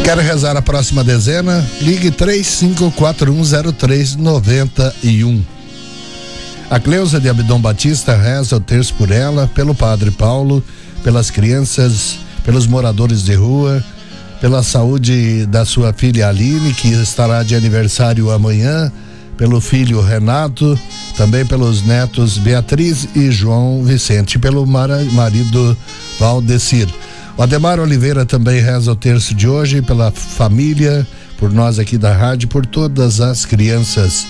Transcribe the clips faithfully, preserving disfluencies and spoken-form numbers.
Quer rezar a próxima dezena? Ligue três cinco quatro um zero três nove um. A Cleusa de Abdom Batista reza o terço por ela, pelo Padre Paulo, pelas crianças, pelos moradores de rua, pela saúde da sua filha Aline, que estará de aniversário amanhã, pelo filho Renato, também pelos netos Beatriz e João Vicente, pelo marido Valdecir. O Ademar Oliveira também reza o terço de hoje pela família, por nós aqui da rádio, por todas as crianças.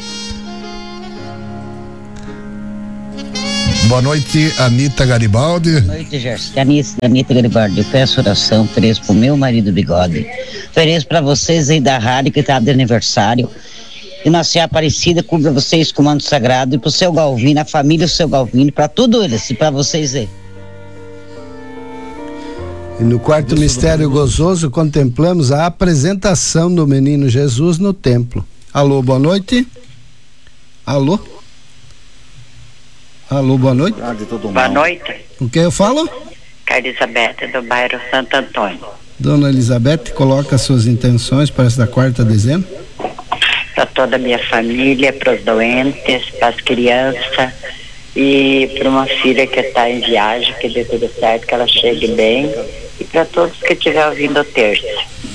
Boa noite, Anita Garibaldi. Boa noite, Gerson. Anita Garibaldi, eu peço oração, ofereço pro meu marido Bigode, ofereço para vocês aí da rádio que tá de aniversário, e Nossa Senhora Aparecida cubra vocês com o manto sagrado, e pro seu Galvino, a família do seu Galvino, para tudo eles, e para vocês aí. E no quarto mistério gozoso contemplamos a apresentação do menino Jesus no templo. Alô, boa noite. Alô? Alô, boa noite. Boa noite. Com quem eu falo? Com a Elizabeth, do bairro Santo Antônio. Dona Elizabeth, coloca suas intenções para esta quarta dezena. Para toda a minha família, para os doentes, para as crianças e para uma filha que está em viagem, que dê tudo certo, que ela chegue bem, e para todos que estiver ouvindo o terço.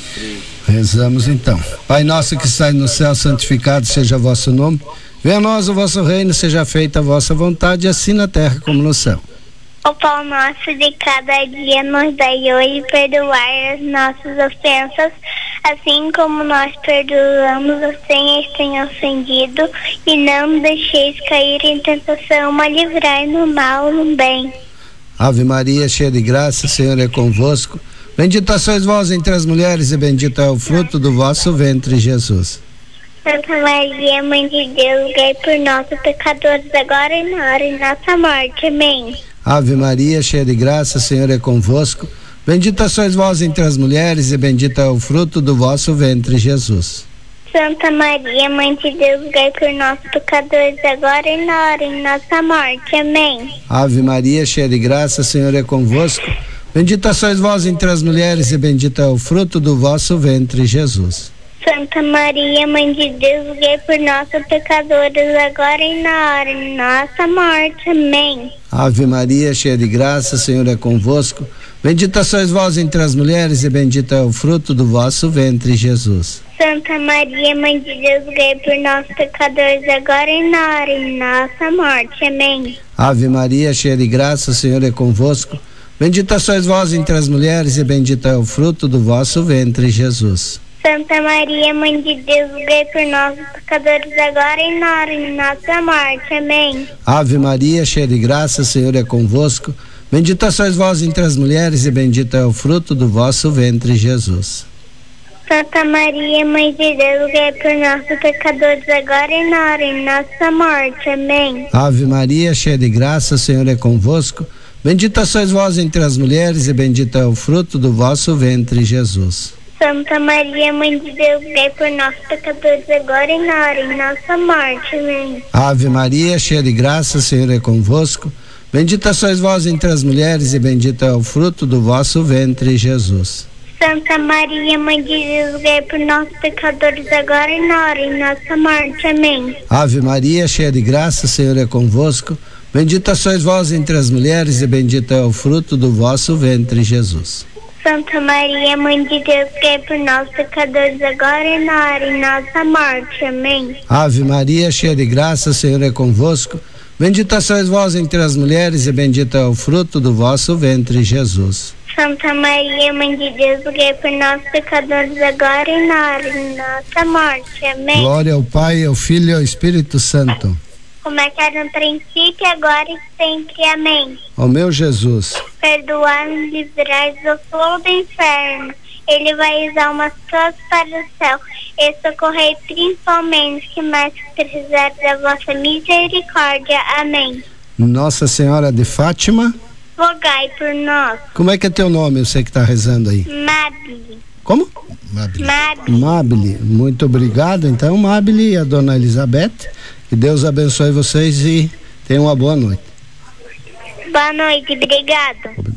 Rezamos então. Pai nosso que estais no céu, santificado seja o vosso nome. Venha a nós o vosso reino, seja feita a vossa vontade, assim na terra como no céu. O pão nosso de cada dia nos dai hoje, perdoai as nossas ofensas, assim como nós perdoamos a quem tem ofendido, e não nos deixeis cair em tentação, mas livrai no mal, no bem. Ave Maria, cheia de graça, o Senhor é convosco. Bendita sois vós entre as mulheres, e bendito é o fruto do vosso ventre, Jesus. Santa Maria, Mãe de Deus, rogai por nós, pecadores, agora e na hora de nossa morte. Amém. Ave Maria, cheia de graça, o Senhor é convosco. Bendita sois vós entre as mulheres, e bendito é o fruto do vosso ventre, Jesus. Santa Maria, Mãe de Deus, rogai por nós, pecadores, agora e na hora de nossa morte. Amém. Ave Maria, cheia de graça, o Senhor é convosco. Bendita sois vós entre as mulheres, e bendito é o fruto do vosso ventre, Jesus. Santa Maria, Mãe de Deus, rogai por nós, pecadores, agora e na hora de nossa morte. Amém. Ave Maria, cheia de graça, o Senhor é convosco. Bendita sois vós entre as mulheres, e bendito é o fruto do vosso ventre, Jesus. Santa Maria, Mãe de Deus, rogai por nós, pecadores, agora e na hora de nossa morte. Amém. Ave Maria, cheia de graça, o Senhor é convosco. Bendita sois vós entre as mulheres, e bendito é o fruto do vosso ventre, Jesus. Santa Maria, Mãe de Deus, rogai por nós, pecadores, agora e na hora de nossa morte. Amém. Ave Maria, cheia de graça, o Senhor é convosco. Bendita sois vós entre as mulheres, e bendito é o fruto do vosso ventre, Jesus. Santa Maria, Mãe de Deus, rogai por nós, pecadores, agora e na hora de nossa morte. Amém. Ave Maria, cheia de graça, o Senhor é convosco. Bendita sois vós entre as mulheres, e bendito é o fruto do vosso ventre, Jesus. Santa Maria, Mãe de Deus, rogai por nós, pecadores, agora e na hora de nossa morte. Amém. Ave Maria, cheia de graça, o Senhor é convosco. Bendita sois vós entre as mulheres, e bendito é o fruto do vosso ventre, Jesus. Santa Maria, Mãe de Deus, rogai por nós, pecadores, agora e na hora de nossa morte. Amém. Ave Maria, cheia de graça, o Senhor é convosco. Bendita sois vós entre as mulheres, e bendito é o fruto do vosso ventre, Jesus. Santa Maria, Mãe de Deus, rogai por nós, pecadores, agora e na hora de nossa morte. Amém. Ave Maria, cheia de graça, o Senhor é convosco. Bendita sois vós entre as mulheres, e bendito é o fruto do vosso ventre, Jesus. Santa Maria, Mãe de Deus, rogai por nós, pecadores, agora e na hora de nossa morte. Amém. Glória ao Pai, ao Filho e ao Espírito Santo. Como é que era no princípio, agora e sempre. Amém. Ó meu Jesus, perdoai-nos, livrai do fogo do inferno, ele vai as almas todas para o céu, e socorrei principalmente que mais precisar da vossa misericórdia. Amém. Nossa Senhora de Fátima, rogai por nós. Como é que é teu nome, você que está rezando aí? Mabile. Como? Mabile. Mabile. Mabile, muito obrigado. Então, Mabile e a dona Elizabeth, que Deus abençoe vocês e tenham uma boa noite. Boa noite, obrigado.